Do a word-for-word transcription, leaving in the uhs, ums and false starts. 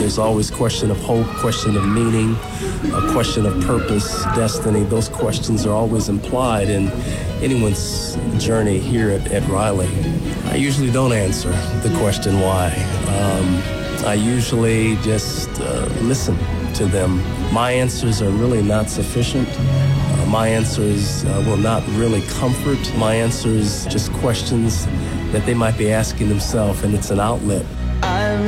There's always question of hope, question of meaning, a question of purpose, destiny. Those questions are always implied in anyone's journey here at, at Riley. I usually don't answer the question why. Um, I usually just uh, listen to them. My answers are really not sufficient. Uh, my answers uh, will not really comfort. My answers just questions that they might be asking themselves, and it's an outlet